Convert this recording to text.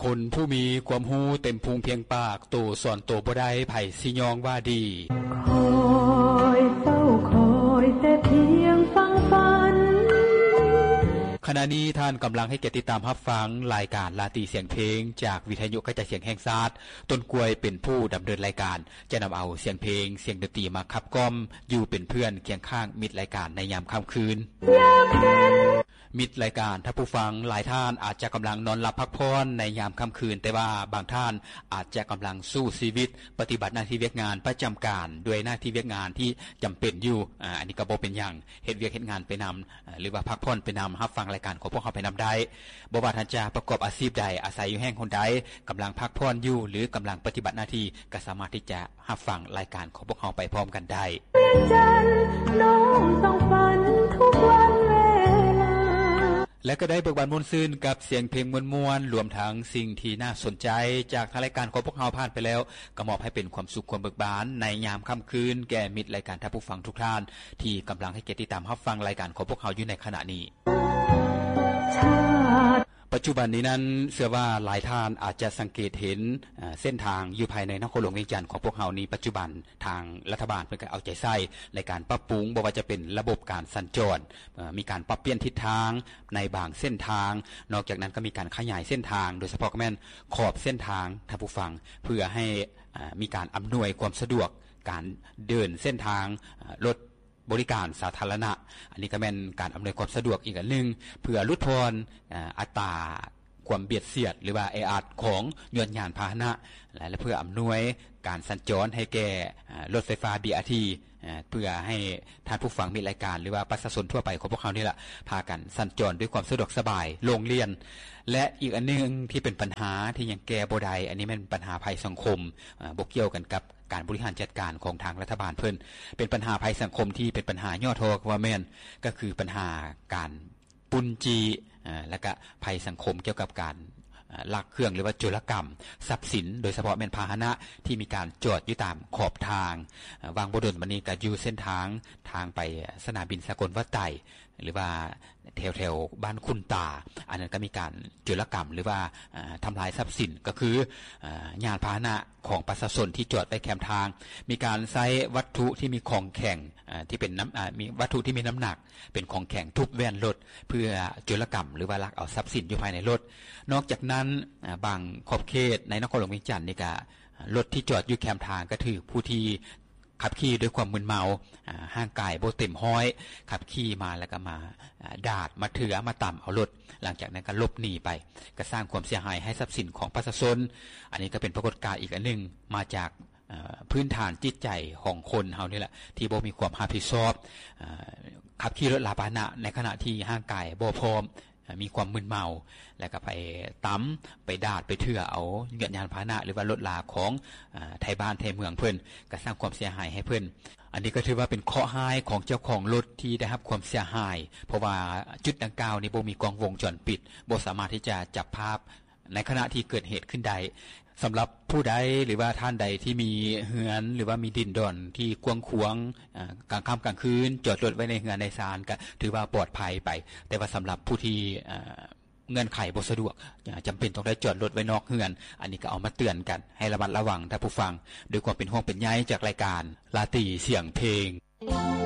คนผู้มีความรู้เต็มพุงเพียงปากโตสอนโตบ่ได้ไผสิยองว่าดีคอยเฝ้าคอยแต่เพียงฟังฝันขณะนี้ท่านกำลังให้เกียรติติดตามรับฟังรายการลาตีเสียงเพลงจากวิทยุกระจายเสียงแห่งชาติต้นกล้วยเป็นผู้ดำเนินรายการจะนำเอาเสียงเพลงเสียงดนตรีมาขับกล่อมอยู่เป็นเพื่อนเคียงข้างมิตรรายการในยามค่ำคืนมิตรรายการถ้าผู้ฟังหลายท่านอาจจะกำลังนอนหลับพักผ่อนในยามค่ำคืนแต่ว่าบางท่านอาจจะกำลังสู้ชีวิตปฏิบัติหน้าที่เวียกงานประจำการด้วยหน้าที่เวียกงานที่จำเป็นอยู่อันนี้ก็บ่เป็นอย่างเฮ็ดเวียกเฮ็ดงานไปนำหรือว่าพักผ่อนไปนำรับฟังรายการของพวกเขาไปนำได้บ่ว่าท่านจะประกอบอาชีพใดอาศัยอยู่แห่งคนใดกำลังพักผ่อนอยู่หรือกำลังปฏิบัติหน้าที่ก็สามารถที่จะรับฟังรายการของพวกเขาไปพร้อมกันได้จันน้องต้องฝันทุกวันเวลาและก็ได้เบิกบานมวลซื่นกับเสียงเพลงมวลๆรวมทั้งสิ่งที่น่าสนใจจากทางรายการของพวกเราผ่านไปแล้วก็มอบให้เป็นความสุขความเบิกบานในยามค่ำคืนแก่มิตรรายการท่านผู้ฟังทุกท่านที่กำลังให้เกียรติติดตามรับฟังรายการของพวกเราอยู่ในขณะนี้ปัจจุบันนี้นั้นเชื่อว่าหลายท่านอาจจะสังเกตเห็นเส้นทางอยู่ภายในนครหลวงเวียงจันทน์ของพวกเรานี้ปัจจุบันทางรัฐบาลเพิ่นก็เอาใจใส่ในการปรับปรุงบ่ว่าจะเป็นระบบการสัญจรมีการปรับเปลี่ยนทิศทางในบางเส้นทางนอกจากนั้นก็มีการขยายเส้นทางโดยเฉพาะก็แม่นขอบเส้นทางท่านผู้ฟังเพื่อให้มีการอำนวยความสะดวกการเดินเส้นทางรถบริการสาธารณะอันนี้ก็เป็นการอำนวยความสะดวกอีกอันนึงเพื่อลดทอนอัตราความเบียดเสียดหรือว่าแออัดของยานยานพาหนะและเพื่ออำนวยการสัญจรให้แก่รถไฟฟ้า BRT เพื่อให้ท่านผู้ฟังมีรายการหรือว่าประชาชนทั่วไปของพวกเขานี่แหละพากันสัญจรด้วยความสะดวกสบายโรงเรียนและอีกอันนึงที่เป็นปัญหาที่ยังแก้บ่ได้อันนี้มันปัญหาภัยสังคมบ่เกี่ยวกันกับการบริหารจัดการของทางรัฐบาลเพิ่นเป็นปัญหาภัยสังคมที่เป็นปัญหาย่อทอว่าแม่นก็คือปัญหาการปุนจีและก็ภัยสังคมเกี่ยวกับการลักเครื่องหรือว่าโจรกรรมทรัพย์สินโดยเฉพาะแม่นพาหนะที่มีการจอดอยู่ตามขอบทางวางบ่ดลบัดนี้ก็อยู่เส้นทางไปสนามบินสกลวัดไต่หรือว่าแถวบ้านคุณตาอันนั้นก็มีการโจรกรรมหรือว่าทำลายทรัพย์สินก็คือยานพาหนะของประชาชนที่จอดไว้แคมทางมีการใช้วัตถุที่มีของแข็งที่เป็นมีวัตถุที่มีน้ำหนักเป็นของแข็งทุบแว่นรถเพื่อโจรกรรมหรือว่าลักเอาทรัพย์สินอยู่ภายในรถนอกจากนั้นบางขอบเขตในนครหลวงเวียงจันทน์นี่ก็รถที่จอดอยู่แคมทางก็ถือผู้ที่ขับขี่ด้วยความมึนเมาห่างกายบ่เต็มห้อยขับขี่มาแล้วก็มาดาดมาเถือมาต่ำเอารถหลังจากนั้นก็หลบหนีไปก็สร้างความเสียหายให้ทรัพย์สินของประชาชนอันนี้ก็เป็นปรากฏการณ์อีกอันนึงมาจากพื้นฐานจิตใจของคนเฮานี่แหละที่บ่มีความรับผิดชอบขับขี่รถลาพาหนะในขณะที่ห่างกายบ่พร้อมมีความมึนเมาแล้วก็ไปตั้มไปดาดไปเถื่อเอายานพาหนะหรือว่ารถลาของไทยบ้านไทยเมืองเพิ่นก็สร้างความเสียหายให้เพิ่นอันนี้ก็ถือว่าเป็นข้อห้ายของเจ้าของรถที่ได้รับความเสียหายเพราะว่าจุดดังกล่าวนี้บ่มีกล้องวงจรปิดบ่สามารถที่จะจับภาพในขณะที่เกิดเหตุขึ้นได้สำหรับผู้ใดหรือว่าท่านใดที่มีเฮือนหรือว่ามีดินดอนที่กว้างขวางกลางค่ำกลางคืนจอดรถไว้ในเฮือนในศาลก็ถือว่าปลอดภัยไปแต่ว่าสำหรับผู้ที่เงื่อนไขบ่สะดวกจำเป็นต้องได้จอดรถไว้นอกเฮือนอันนี้ก็เอามาเตือนกันให้ระมัดระวังท่านผู้ฟังด้วยความเป็นห่วงเป็นใยจากรายการลาตีเสียงเพลง